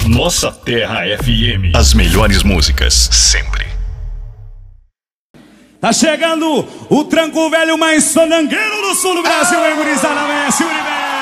Nossa Terra FM. As melhores músicas, sempre. Tá chegando o tranco velho mais sonangueiro do sul do Brasil, hein, gurizada? Mestre Universo.